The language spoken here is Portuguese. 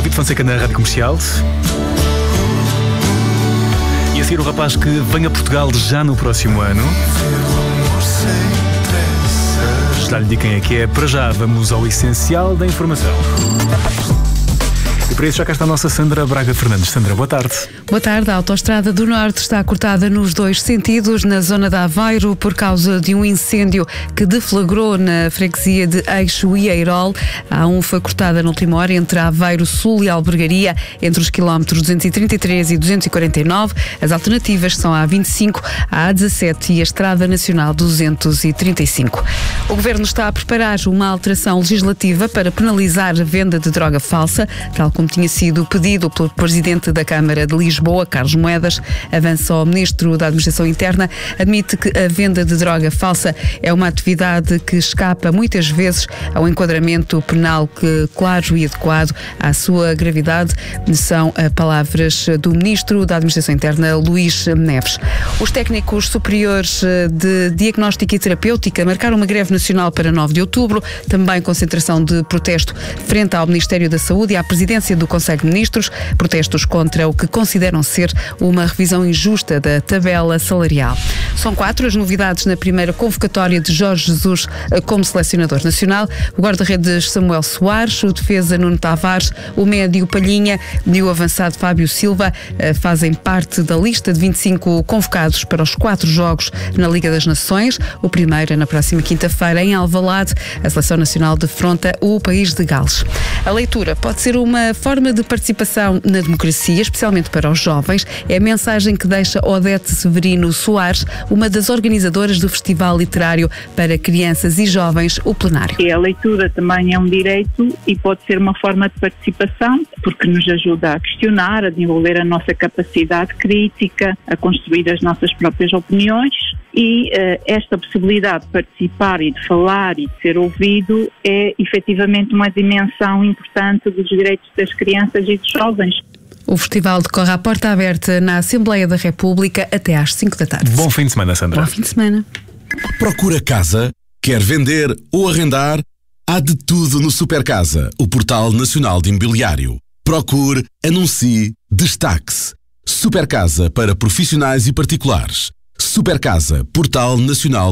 David Fonseca na Rádio Comercial. E a seguir o rapaz que vem a Portugal já no próximo ano. Já lhe digo quem é que é. Para já vamos ao essencial da informação. E para isso já cá está a nossa Sandra Braga Fernandes. Sandra, boa tarde. Boa tarde. A Autoestrada do Norte está cortada nos 2 sentidos na zona de Aveiro por causa de um incêndio que deflagrou na freguesia de Eixo e Eirol. A A1 foi cortada na última hora entre Aveiro Sul e Albergaria, entre os quilómetros 233 e 249. As alternativas são a A25, a A17 e a Estrada Nacional 235. O Governo está a preparar uma alteração legislativa para penalizar a venda de droga falsa, tal como tinha sido pedido pelo Presidente da Câmara de Lisboa, Carlos Moedas. Avança o Ministro da Administração Interna, admite que a venda de droga falsa é uma atividade que escapa muitas vezes ao enquadramento penal claro e adequado à sua gravidade. São palavras do Ministro da Administração Interna, Luís Neves. Os técnicos superiores de diagnóstica e terapêutica marcaram uma greve nacional para 9 de outubro, também concentração de protesto frente ao Ministério da Saúde e à Presidência do Conselho de Ministros, protestos contra o que consideram ser uma revisão injusta da tabela salarial. São 4 as novidades na primeira convocatória de Jorge Jesus como selecionador nacional: o guarda-redes Samuel Soares, o defesa Nuno Tavares, o médio Palhinha e o avançado Fábio Silva fazem parte da lista de 25 convocados para os 4 jogos na Liga das Nações. O primeiro é na próxima quinta-feira em Alvalade. A seleção nacional defronta o país de Gales. A leitura pode ser uma forma de participação na democracia, especialmente para os jovens. É a mensagem que deixa Odete Severino Soares, uma das organizadoras do Festival Literário para Crianças e Jovens, o Plenário. A leitura também é um direito e pode ser uma forma de participação, porque nos ajuda a questionar, a desenvolver a nossa capacidade crítica, a construir as nossas próprias opiniões. E esta possibilidade de participar e de falar e de ser ouvido é efetivamente uma dimensão importante dos direitos das crianças e dos jovens. O festival decorre à porta aberta na Assembleia da República até às 5 da tarde. Bom fim de semana, Sandra. Bom fim de semana. Procura casa? Quer vender ou arrendar? Há de tudo no Supercasa, o portal nacional de imobiliário. Procure, anuncie, destaque-se. Supercasa para profissionais e particulares. Supercasa, portal nacional